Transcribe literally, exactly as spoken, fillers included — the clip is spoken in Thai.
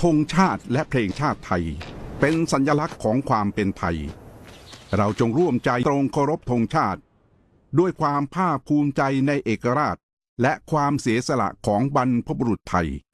ธงชาติและเพลงชาติไทยเป็นสัญลักษณ์ของความเป็นไทยเราจงร่วมใจตรงเคารพธงชาติด้วยความภาคภูมิใจในเอกราชและความเสียสละของบรรพบุรุษไทย